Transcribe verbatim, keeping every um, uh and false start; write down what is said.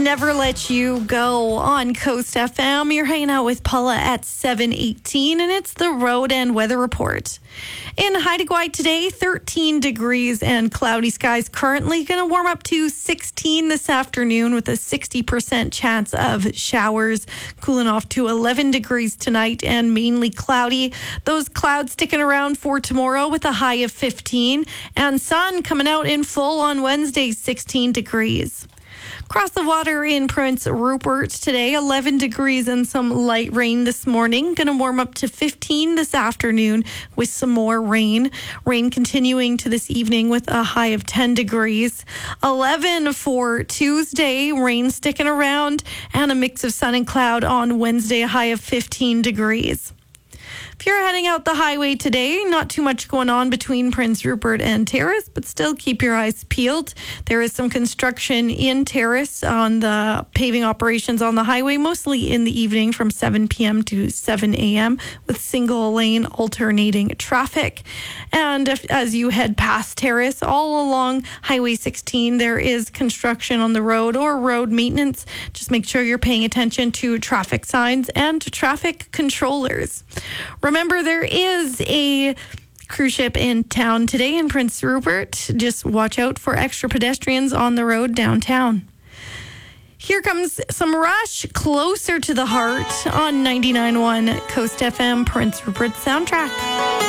Never Let You Go on Coast F M. You're hanging out with Paula at seven eighteen, and it's the road and weather report. In Haida Gwaii today, thirteen degrees and cloudy skies. Currently going to warm up to sixteen this afternoon with a sixty percent chance of showers. Cooling off to eleven degrees tonight and mainly cloudy. Those clouds sticking around for tomorrow with a high of fifteen. And sun coming out in full on Wednesday, sixteen degrees. Across the water in Prince Rupert today, eleven degrees and some light rain this morning. Going to warm up to fifteen this afternoon with some more rain. Rain continuing to this evening with a high of ten degrees. eleven for Tuesday, rain sticking around, and a mix of sun and cloud on Wednesday, a high of fifteen degrees. If you're heading out the highway today, not too much going on between Prince Rupert and Terrace, but still keep your eyes peeled. There is some construction in Terrace on the paving operations on the highway, mostly in the evening from seven p.m. to seven a.m. with single lane alternating traffic. And if, as you head past Terrace, all along Highway sixteen, there is construction on the road or road maintenance. Just make sure you're paying attention to traffic signs and to traffic controllers. Remember, there is a cruise ship in town today in Prince Rupert. Just watch out for extra pedestrians on the road downtown. Here comes some Rush, Closer to the Heart on ninety-nine point one Coast F M, Prince Rupert Soundtrack.